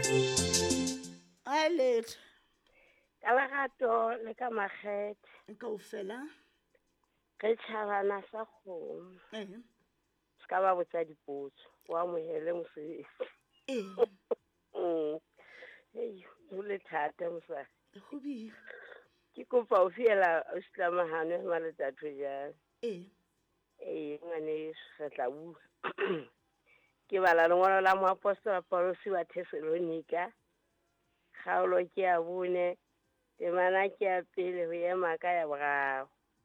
a letho ka lerato le ka makgethe kaofela re tšhabana sa kgomo se ka ba botsa dipotso o amohele mosebetsi go le thata mosadi go bile ke kopa o fiela o setlamagano ya maletsatho jang ngwane re tla bua ke bala lengwalo la moapostola Paulos wa Thessalonika kgaolo ke ya 4 temana ke ya 1 ho ema ka ya 3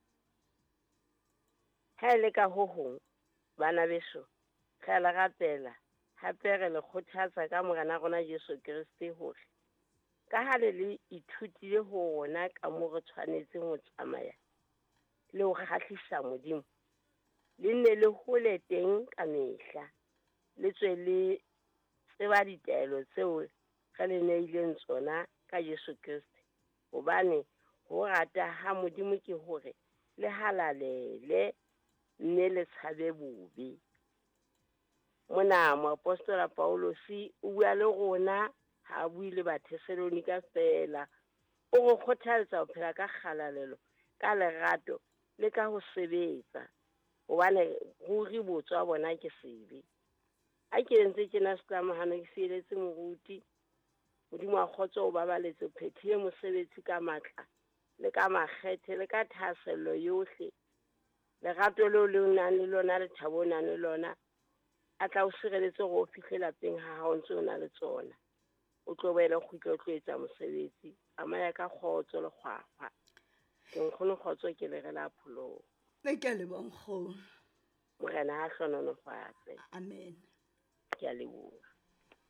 ha ile ka ho hong bana beso ga la rapela hape re le kgothatsa ka morena rona Jesu Kriste hore ka ha le ithutile ho rona ka mo re tshwanetseng ho tsamaya le ho kgahlisa Modimo le nne le hole teng ka mehla le tswe le tseba ditaelo tseo re le neileng tsona ka Jesu Kriste hobane ho rata ha Modimo ke hore le halalele mme le tshabe bobe mona moapostola Paulos o bua le rona ha bue le ba Thessalonika fela o go kgothaletsa ho phela ka kgalalelo ka lerato le ka ho sebetsa hobane ruri botswa bona ke sebe a ke ntse ke na setlamahano ke fieletse moruti Modimo a kgotso o babaletse phethile mosebetsi ka matla le ka makgethe le ka thasello yohle lerato leo le nang le lona le thabo nang le lona a tla o sireletse go o fihle lapeng ha o ntse o na le tsona o tlo boela kgutlo o tlo etsa mosebetsi amaya ka kgotso le kgwakgwa ke nkgono kgotso ke le rela pholo ke le bonkgono morena ha hlononofatse amen ke a leboha